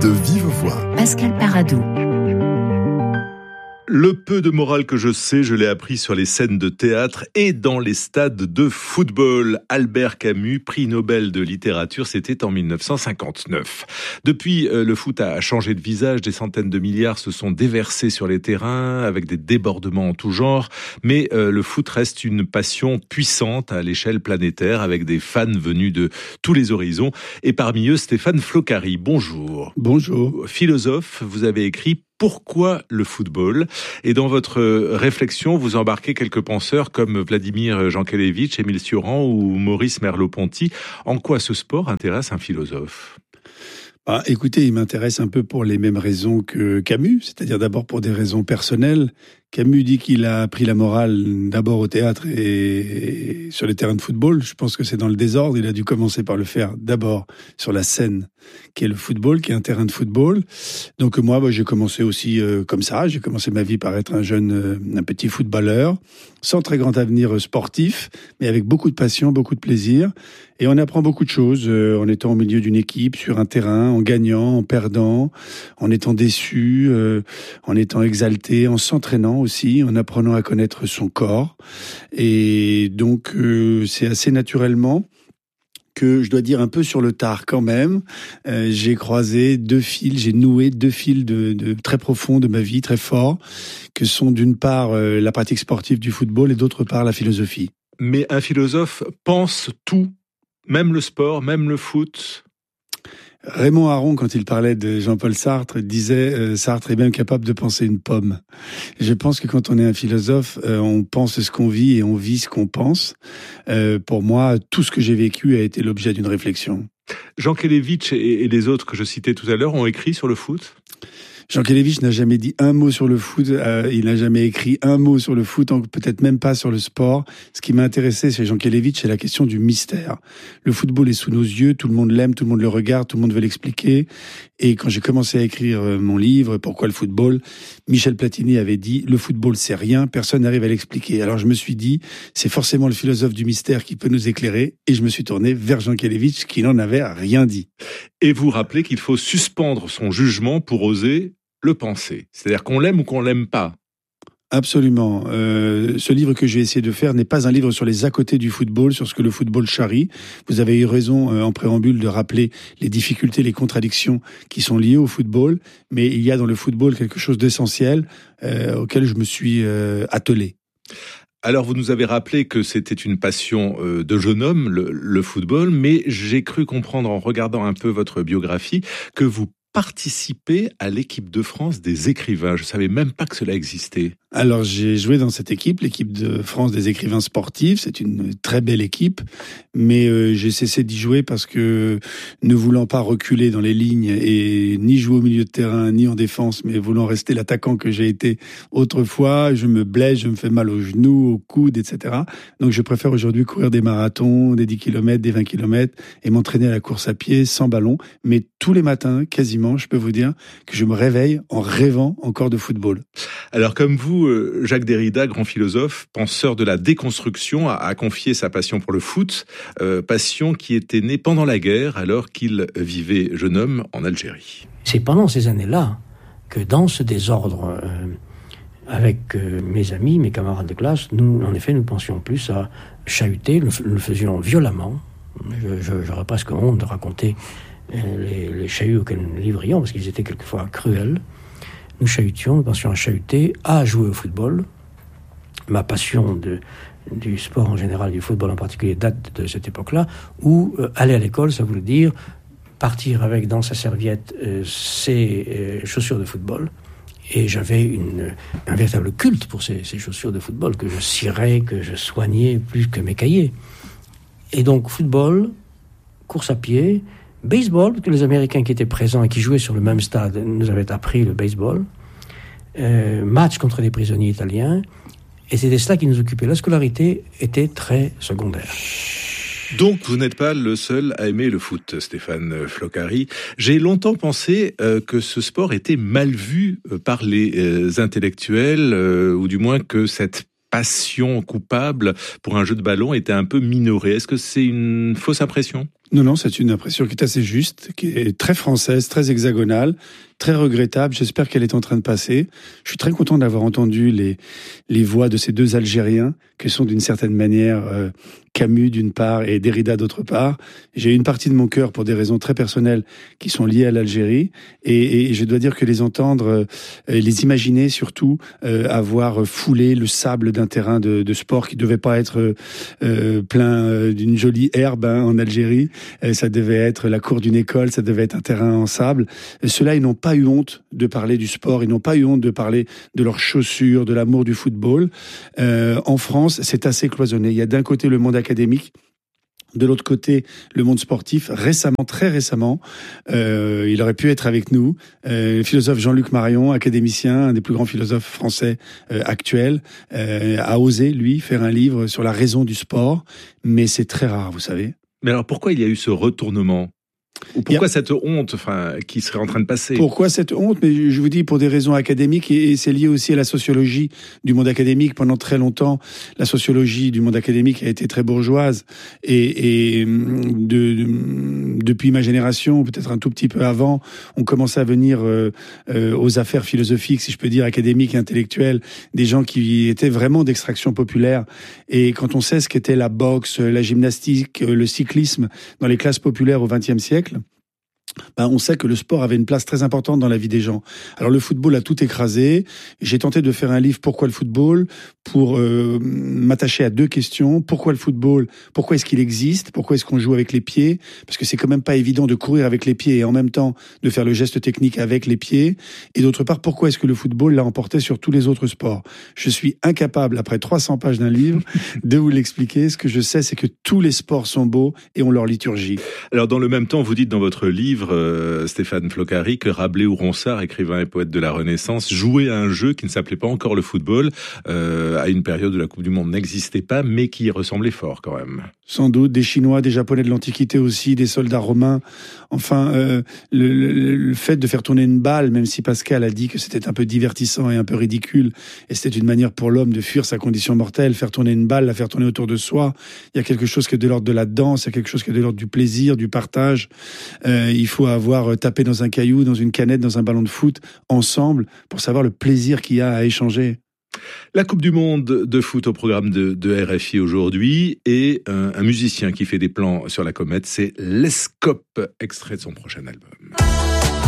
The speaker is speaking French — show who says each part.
Speaker 1: De vive voix.
Speaker 2: Pascal Paradou.
Speaker 3: Le peu de morale que je sais, je l'ai appris sur les scènes de théâtre et dans les stades de football. Albert Camus, prix Nobel de littérature, c'était en 1959. Depuis, le foot a changé de visage, des centaines de milliards se sont déversés sur les terrains avec des débordements en tout genre, mais le foot reste une passion puissante à l'échelle planétaire avec des fans venus de tous les horizons et parmi eux Stéphane Floccari. Bonjour.
Speaker 4: Bonjour.
Speaker 3: Philosophe, vous avez écrit Pourquoi le football ? Et dans votre réflexion, vous embarquez quelques penseurs comme Vladimir Jankélévitch, Émile Cioran ou Maurice Merleau-Ponty. En quoi ce sport intéresse un philosophe ?
Speaker 4: Écoutez, il m'intéresse un peu pour les mêmes raisons que Camus, c'est-à-dire d'abord pour des raisons personnelles. Camus dit qu'il a appris la morale d'abord au théâtre et sur les terrains de football. Je pense que c'est dans le désordre. Il a dû commencer par le faire d'abord sur la scène, qui est le football, qui est un terrain de football. Donc moi, j'ai commencé aussi comme ça. J'ai commencé ma vie par être un petit footballeur, sans très grand avenir sportif, mais avec beaucoup de passion, beaucoup de plaisir. Et on apprend beaucoup de choses en étant au milieu d'une équipe, sur un terrain, en gagnant, en perdant, en étant déçu, en étant exalté, en s'entraînant aussi, en apprenant à connaître son corps. Et donc, c'est assez naturellement que je dois dire un peu sur le tard quand même. J'ai croisé j'ai noué deux fils de très profonds de ma vie, très forts, que sont d'une part la pratique sportive du football et d'autre part la philosophie.
Speaker 3: Mais un philosophe pense tout, même le sport, même le foot.
Speaker 4: Raymond Aron, quand il parlait de Jean-Paul Sartre, disait Sartre est même capable de penser une pomme. Je pense que quand on est un philosophe, on pense ce qu'on vit et on vit ce qu'on pense. Pour moi, tout ce que j'ai vécu a été l'objet d'une réflexion.
Speaker 3: Jankélévitch et les autres que je citais tout à l'heure ont écrit sur le foot ?
Speaker 4: Jankélévitch n'a jamais dit un mot sur le foot, il n'a jamais écrit un mot sur le foot, peut-être même pas sur le sport. Ce qui m'a intéressé chez Jankélévitch, c'est la question du mystère. Le football est sous nos yeux, tout le monde l'aime, tout le monde le regarde, tout le monde veut l'expliquer. Et quand j'ai commencé à écrire mon livre, Pourquoi le football, Michel Platini avait dit « Le football, c'est rien, personne n'arrive à l'expliquer ». Alors je me suis dit, c'est forcément le philosophe du mystère qui peut nous éclairer, et je me suis tourné vers Jankélévitch qui n'en avait rien dit.
Speaker 3: Et vous rappelez qu'il faut suspendre son jugement pour oser le penser. C'est-à-dire qu'on l'aime ou qu'on l'aime pas.
Speaker 4: Absolument. Ce livre que j'ai essayé de faire n'est pas un livre sur les à-côtés du football, sur ce que le football charrie. Vous avez eu raison en préambule de rappeler les difficultés, les contradictions qui sont liées au football, mais il y a dans le football quelque chose d'essentiel auquel je me suis attelé.
Speaker 3: Alors, vous nous avez rappelé que c'était une passion de jeune homme, le football, mais j'ai cru comprendre en regardant un peu votre biographie que vous participez à l'équipe de France des écrivains. Je ne savais même pas que cela existait.
Speaker 4: Alors, j'ai joué dans cette équipe, l'équipe de France des écrivains sportifs. C'est une très belle équipe, mais j'ai cessé d'y jouer parce que, ne voulant pas reculer dans les lignes et ni jouer au milieu de terrain, ni en défense, mais voulant rester l'attaquant que j'ai été autrefois, je me blesse, je me fais mal aux genoux, aux coudes, etc. Donc, je préfère aujourd'hui courir des marathons, des 10 km, des 20 km et m'entraîner à la course à pied sans ballon. Mais tous les matins, quasiment, je peux vous dire que je me réveille en rêvant encore de football.
Speaker 3: Alors, comme vous, Jacques Derrida, grand philosophe, penseur de la déconstruction, a confié sa passion pour le foot, passion qui était née pendant la guerre, alors qu'il vivait jeune homme en Algérie.
Speaker 5: C'est pendant ces années-là que dans ce désordre, avec mes amis, mes camarades de classe, nous pensions plus à chahuter, nous le faisions violemment. J'aurais presque honte de raconter les chahuts auxquels nous livrions, parce qu'ils étaient quelquefois cruels. Nous chahutions, nous pensions à chahuter, à jouer au football. Ma passion du sport en général, du football en particulier, date de cette époque-là, où aller à l'école, ça voulait dire partir avec dans sa serviette ses chaussures de football. Et j'avais un véritable culte pour ces chaussures de football que je cirais, que je soignais plus que mes cahiers. Et donc football, course à pied, baseball, parce que les Américains qui étaient présents et qui jouaient sur le même stade nous avaient appris le baseball, match contre les prisonniers italiens, et c'était cela qui nous occupait. La scolarité était très secondaire.
Speaker 3: Donc, vous n'êtes pas le seul à aimer le foot, Stéphane Floccari. J'ai longtemps pensé que ce sport était mal vu par les intellectuels, ou du moins que cette passion coupable pour un jeu de ballon était un peu minorée. Est-ce que c'est une fausse impression ?
Speaker 4: Non, c'est une impression qui est assez juste, qui est très française, très hexagonale, très regrettable. J'espère qu'elle est en train de passer. Je suis très content d'avoir entendu les voix de ces deux Algériens, qui sont d'une certaine manière Camus d'une part et Derrida d'autre part. J'ai une partie de mon cœur pour des raisons très personnelles qui sont liées à l'Algérie, et je dois dire que les entendre, les imaginer surtout, avoir foulé le sable d'un terrain de sport qui devait pas être plein d'une jolie herbe en Algérie. Ça devait être la cour d'une école, ça devait être un terrain en sable. Ceux-là, ils n'ont pas eu honte de parler du sport, ils n'ont pas eu honte de parler de leurs chaussures, de l'amour du football. En France, c'est assez cloisonné. Il y a d'un côté le monde académique, de l'autre côté, le monde sportif. Récemment, très récemment, il aurait pu être avec nous, le philosophe Jean-Luc Marion, académicien, un des plus grands philosophes français actuels, a osé, lui, faire un livre sur la raison du sport, mais c'est très rare, vous savez.
Speaker 3: Mais alors pourquoi il y a eu ce retournement ? Ou pourquoi cette honte, qui serait en train de passer ?
Speaker 4: Pourquoi cette honte ? Mais je vous dis, pour des raisons académiques, et c'est lié aussi à la sociologie du monde académique. Pendant très longtemps, la sociologie du monde académique a été très bourgeoise, et depuis ma génération, peut-être un tout petit peu avant, on commençait à venir aux affaires philosophiques, si je peux dire, académiques et intellectuelles, des gens qui étaient vraiment d'extraction populaire. Et quand on sait ce qu'était la boxe, la gymnastique, le cyclisme dans les classes populaires au XXe siècle, on sait que le sport avait une place très importante dans la vie des gens. Alors le football a tout écrasé. J'ai tenté de faire un livre Pourquoi le football, pour m'attacher à deux questions. Pourquoi le football ? Pourquoi est-ce qu'il existe ? Pourquoi est-ce qu'on joue avec les pieds ? Parce que c'est quand même pas évident de courir avec les pieds et en même temps de faire le geste technique avec les pieds. Et d'autre part, pourquoi est-ce que le football l'a emporté sur tous les autres sports ? Je suis incapable, après 300 pages d'un livre, de vous l'expliquer. Ce que je sais, c'est que tous les sports sont beaux et ont leur liturgie.
Speaker 3: Alors dans le même temps, vous dites dans votre livre, Stéphane Floccari, que Rabelais ou Ronsard, écrivain et poète de la Renaissance, jouait à un jeu qui ne s'appelait pas encore le football, à une période où la Coupe du Monde n'existait pas, mais qui y ressemblait fort quand même.
Speaker 4: Sans doute, des Chinois, des Japonais de l'Antiquité aussi, des soldats romains. Enfin, le fait de faire tourner une balle, même si Pascal a dit que c'était un peu divertissant et un peu ridicule, et c'était une manière pour l'homme de fuir sa condition mortelle, faire tourner une balle, la faire tourner autour de soi, il y a quelque chose qui est de l'ordre de la danse, il y a quelque chose qui est de l'ordre du plaisir, du partage. Il faut avoir tapé dans un caillou, dans une canette, dans un ballon de foot, ensemble, pour savoir le plaisir qu'il y a à échanger.
Speaker 3: La Coupe du Monde de foot au programme de RFI aujourd'hui, et un musicien qui fait des plans sur la comète, c'est Les Cop, extrait de son prochain album.